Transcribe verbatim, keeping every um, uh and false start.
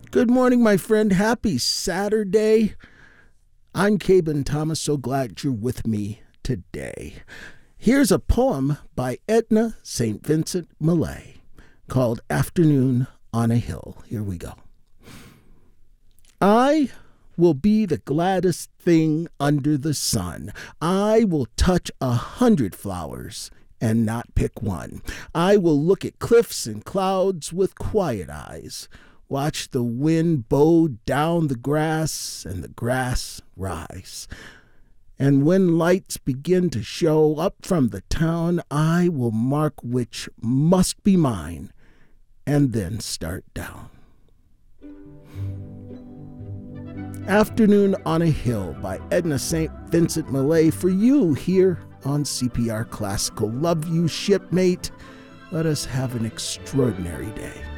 Good morning, my friend. Happy Saturday. I'm Caben Thomas. So glad you're with me today. Here's a poem by Edna Saint Vincent Millay called Afternoon on a Hill. Here we go. I will be the gladdest thing under the sun. I will touch a hundred flowers and not pick one. I will look at cliffs and clouds with quiet eyes. Watch the wind bow down the grass and the grass rise. And when lights begin to show up from the town, I will mark which must be mine and then start down. Afternoon on a Hill by Edna Saint Vincent Millay for you here on C P R Classical. Love you, shipmate. Let us have an extraordinary day.